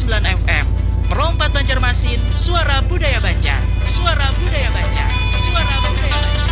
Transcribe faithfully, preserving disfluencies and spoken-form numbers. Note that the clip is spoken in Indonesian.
sembilan F M. Perompat Banjarmasin, suara budaya Banjar. Suara budaya Banjar. Suara budaya